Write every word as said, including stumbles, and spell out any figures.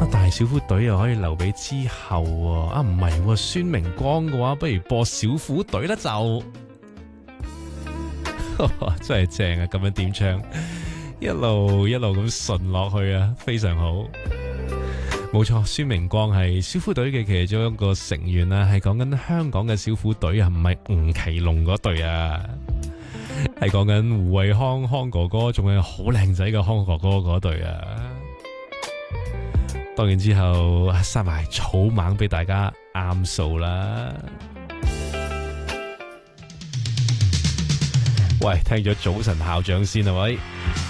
但係小虎隊又可以留俾之後喎。啊，唔係喎，孫明光嘅話，不如播小虎隊啦就。真係正啊！咁樣點唱，一路一路咁順落去啊，非常好。冇錯，孫明光係小虎隊嘅其中一個成員啦，係講緊香港嘅小虎隊啊，唔係吳奇隆嗰隊啊，係講緊胡渭康康哥哥，仲係好靚仔嘅康哥哥嗰隊啊。當然之後塞埋草蜢俾大家啱數啦。喂，聽咗早晨校長先啊，喂。